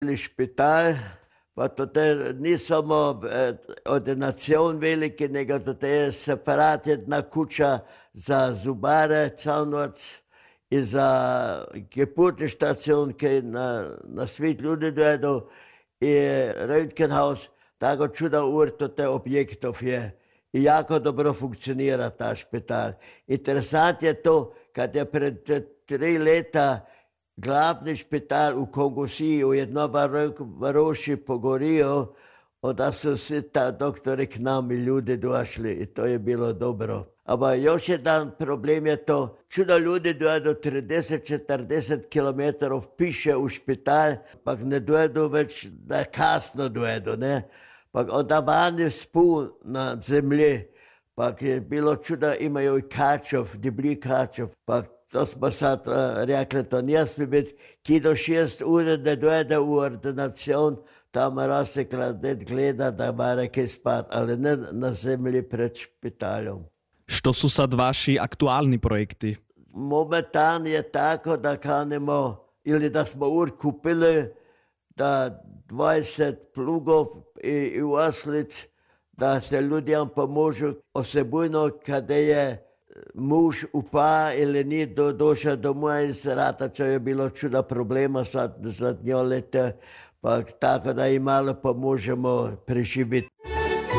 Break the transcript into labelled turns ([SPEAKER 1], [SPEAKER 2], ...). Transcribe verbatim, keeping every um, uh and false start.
[SPEAKER 1] špital, pa to te ni samo eh, ordinacion veliki, nego to je separat jedna kuća za zubare, cavnovac i za geburtenstation, ki na, na svet ljudi dojedu, i Röntgenhaus, tako čuda ur to te objektov je. I jako dobro funkcionira ta špital. Interesant je to, kad je pred tri leta glavni špital u Kongosiji u jedno varoši pogorio, onda su svi ta doktori k nam i ljudi došli i to je bilo dobro. Aber još jedan problem je to, čudo ljudi dojedu trideset do četrdeset kilometrov piše u špital, pak ne dojedu već, da kasno dojedu, ne? Pak onda vani spu na zemlji, pak je bilo čudo, imaju i kačov, deblji kačov, pak to smo sad uh, rekli, to nije smije biti, ki do šest ure ne dojede u ordinacion, tamo razsekladet gleda, da mora kaj spat, ali ne na zemlji pred špitalom.
[SPEAKER 2] Što su sad vaši aktualni projekti?
[SPEAKER 1] Momentan je tako, da kanemo, ili da smo ur kupili, da dvajset plugov i, i oslic, da se ljudям pomožu, osebujno kada je muž upa ili ni do, došao domov iz rata, čo je bilo čuda problema sad zadnjo leta, pa tako da i malo pomožemo preživiti.